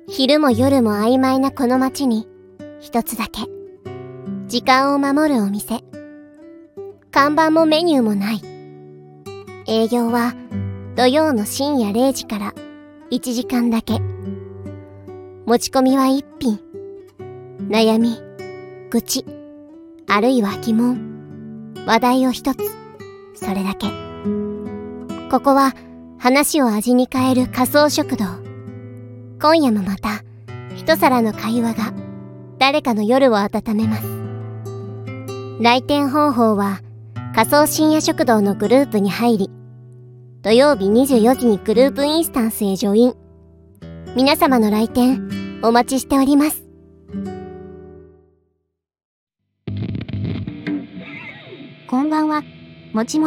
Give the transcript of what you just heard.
昼も夜も曖昧なこの街に一つだけ時間を守るお店。看板もメニューもない。営業は土曜の深夜0時から1時間だけ。持ち込みは1品。悩み、愚痴、あるいは疑問、話題を一つ。それだけ。ここは話を味に変える仮想食堂。今夜もまた一皿の会話が誰かの夜を温めます。来店方法は仮想深夜食堂のグループに入り、土曜日24時にグループインスタンスへジョイン。皆様の来店お待ちしております。 こんばんは。もちも